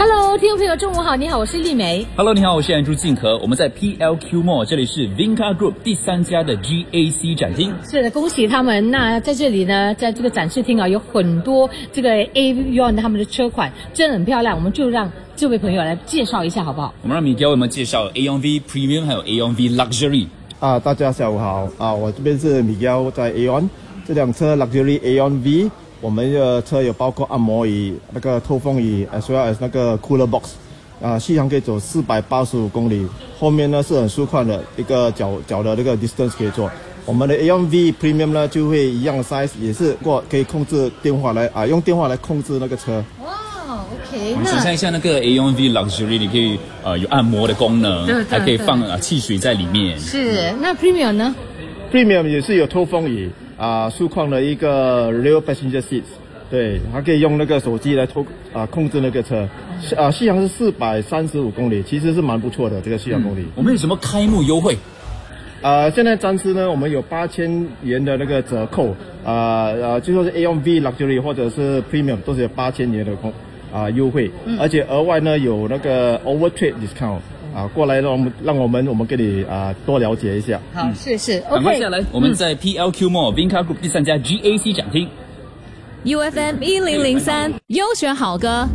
Hello， 听众朋友，中午好，你好，我是丽梅。 Hello， 你好，我是安朱静和，我们在 PLQ Mall， 这里是 Vinca Group 第3家的 GAC 展厅。 是的，恭喜他们。那在这里呢，在这个展示厅啊，有很多这个 Avion 他们的车款，真的很漂亮。我们就让这位朋友来介绍一下，好不好？ 我们让Miguel为我们介绍 Aeon V Premium 还有 Aeon V Luxury。 大家下午好我这边是 Miguel 在 Aeon 这辆车 Luxury Aeon V。我们的车有包括按摩椅、那个透风椅 ，as well as 那个 cooler box， 续航可以走485公里，后面呢是很舒宽的一个脚的那个 distance 可以做。我们的 Aeon V Premium 呢就会一样的 size， 也是可以控制电话来用电话来控制那个车。 哇 ，OK， 我们想象一下那个 Aeon V Luxury， 你可以有按摩的功能，对，还可以放汽水在里面。 是，那 Premium 呢 ？Premium 也是有透风椅。数况的一个 rear passenger seat， 对，它可以用那个手机来控制那个车，续航是435公里，其实是蛮不错的这个续航公里。 我们有什么开幕优惠？ 现在暂时呢，我们有8000元的那个折扣，就说是 Aeon V Luxury 或者是 Premium 都是有8000元的优惠，而且额外呢有那个 overtrade discount。过来让我们跟你多了解一下。 好，是 OK。接下来我们在 PLQ Mall Vinca Group 第3家 GAC 展厅。 UFM 1003优选好歌。